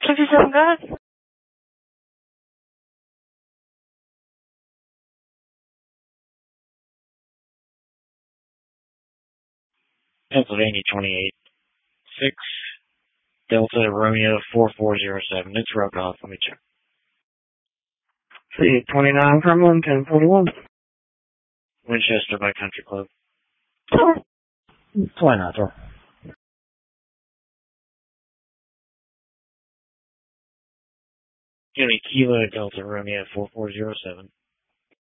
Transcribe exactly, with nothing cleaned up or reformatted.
fifty-seven, go ahead. Pennsylvania twenty-eight six Delta Romeo four four zero seven. It's rubbed off. Let me check. See, twenty-nine Kremlin, ten forty-one. Winchester by Country Club. twenty-nine, sir. Unit Kilo Delta Romeo four four zero seven.